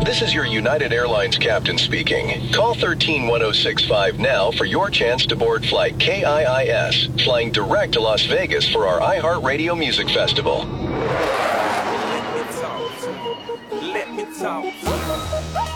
This is your United Airlines captain speaking. Call 131065 now for your chance to board flight KIIS, flying direct to Las Vegas for our iHeartRadio Music Festival. Let me talk.